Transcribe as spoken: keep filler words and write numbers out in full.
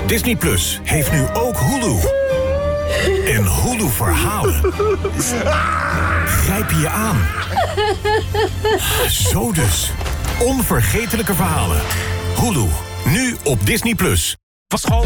Disney Plus heeft nu ook Hulu. En Hulu verhalen grijpen je aan. Zo dus. Onvergetelijke verhalen. Hulu, nu op Disney Plus. Van school